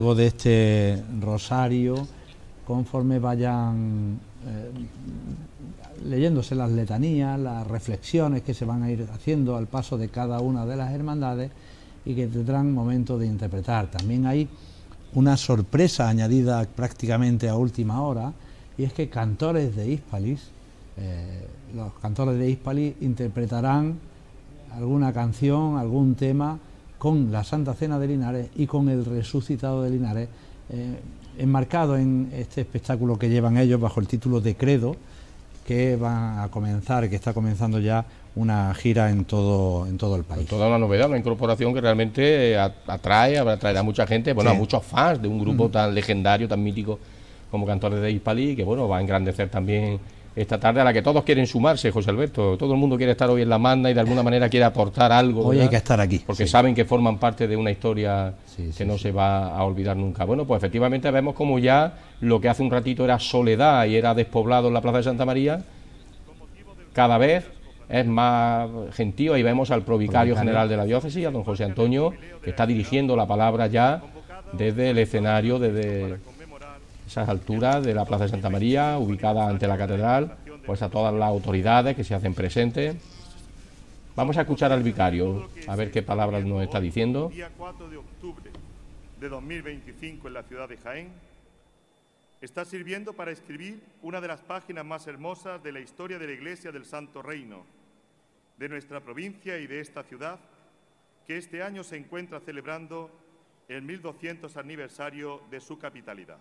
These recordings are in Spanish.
de este rosario, conforme vayan leyéndose las letanías, las reflexiones que se van a ir haciendo al paso de cada una de las hermandades y que tendrán momento de interpretar. También hay una sorpresa añadida prácticamente a última hora, y es que cantores de Hispalis, los cantores de Hispalis interpretarán alguna canción, algún tema con la Santa Cena de Linares y con el Resucitado de Linares, enmarcado en este espectáculo que llevan ellos bajo el título de Credo, que va a comenzar, que está comenzando ya una gira en todo el país. Toda una novedad, una incorporación que realmente atraerá a mucha gente, bueno, sí, a muchos fans de un grupo tan legendario, tan mítico como Cantores de Hispalis, que bueno, va a engrandecer también esta tarde, a la que todos quieren sumarse, José Alberto. Todo el mundo quiere estar hoy en la magna y de alguna manera quiere aportar algo. Hoy, ¿verdad?, hay que estar aquí. Porque saben que forman parte de una historia que no se va a olvidar nunca. Bueno, pues efectivamente vemos como ya lo que hace un ratito era soledad y era despoblado en la Plaza de Santa María, cada vez es más gentío. Ahí vemos al provicario general de la diócesis, a don José Antonio, que está dirigiendo la palabra ya desde el escenario, desde esas alturas de la Plaza de Santa María, ubicada ante la catedral, pues a todas las autoridades que se hacen presentes. Vamos a escuchar al vicario, a ver qué palabras nos está diciendo. Día 4 de octubre de 2025 en la ciudad de Jaén está sirviendo para escribir una de las páginas más hermosas de la historia de la Iglesia del Santo Reino, de nuestra provincia y de esta ciudad, que este año se encuentra celebrando el 1200 aniversario de su capitalidad.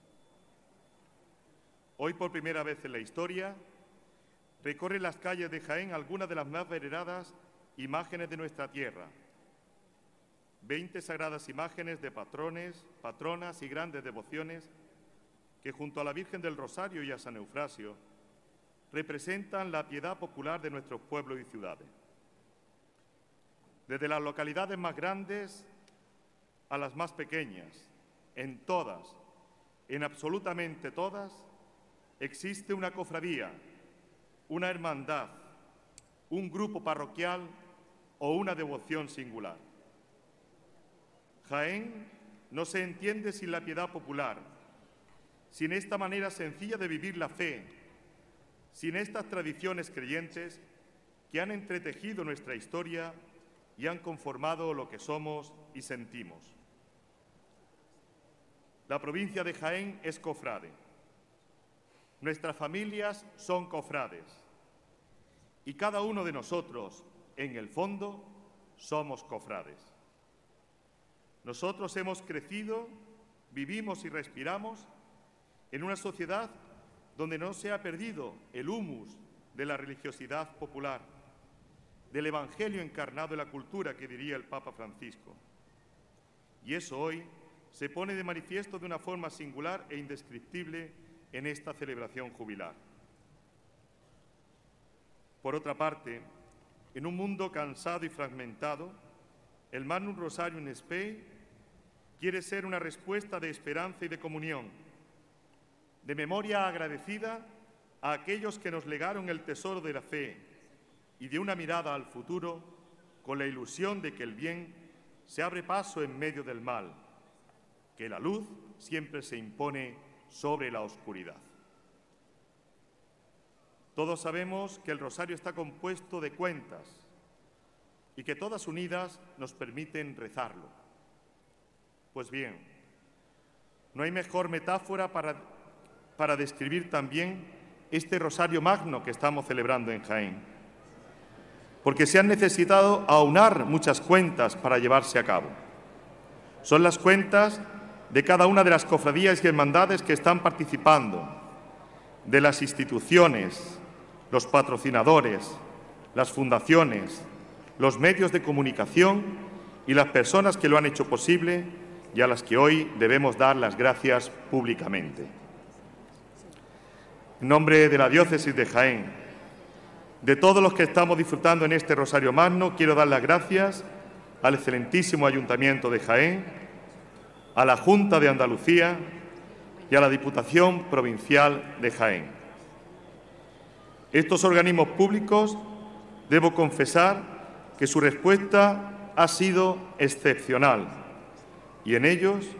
Hoy, por primera vez en la historia, recorren las calles de Jaén algunas de las más veneradas imágenes de nuestra tierra. 20 sagradas imágenes de patrones, patronas y grandes devociones que, junto a la Virgen del Rosario y a San Eufrasio, representan la piedad popular de nuestros pueblos y ciudades. Desde las localidades más grandes a las más pequeñas, en todas, en absolutamente todas, existe una cofradía, una hermandad, un grupo parroquial o una devoción singular. Jaén no se entiende sin la piedad popular, sin esta manera sencilla de vivir la fe, sin estas tradiciones creyentes que han entretejido nuestra historia y han conformado lo que somos y sentimos. La provincia de Jaén es cofrade. Nuestras familias son cofrades y cada uno de nosotros, en el fondo, somos cofrades. Nosotros hemos crecido, vivimos y respiramos en una sociedad donde no se ha perdido el humus de la religiosidad popular, del Evangelio encarnado en la cultura, que diría el Papa Francisco. Y eso hoy se pone de manifiesto de una forma singular e indescriptible en esta celebración jubilar. Por otra parte, en un mundo cansado y fragmentado, el Magnum Rosarium Spei quiere ser una respuesta de esperanza y de comunión, de memoria agradecida a aquellos que nos legaron el tesoro de la fe y de una mirada al futuro con la ilusión de que el bien se abre paso en medio del mal, que la luz siempre se impone sobre la oscuridad. Todos sabemos que el rosario está compuesto de cuentas y que todas unidas nos permiten rezarlo. Pues bien, no hay mejor metáfora para describir también este rosario magno que estamos celebrando en Jaén, porque se han necesitado aunar muchas cuentas para llevarse a cabo. Son las cuentas de cada una de las cofradías y hermandades que están participando, de las instituciones, los patrocinadores, las fundaciones, los medios de comunicación y las personas que lo han hecho posible y a las que hoy debemos dar las gracias públicamente. En nombre de la Diócesis de Jaén, de todos los que estamos disfrutando en este Rosario Magno, quiero dar las gracias al excelentísimo Ayuntamiento de Jaén, a la Junta de Andalucía y a la Diputación Provincial de Jaén. Estos organismos públicos, debo confesar que su respuesta ha sido excepcional y en ellos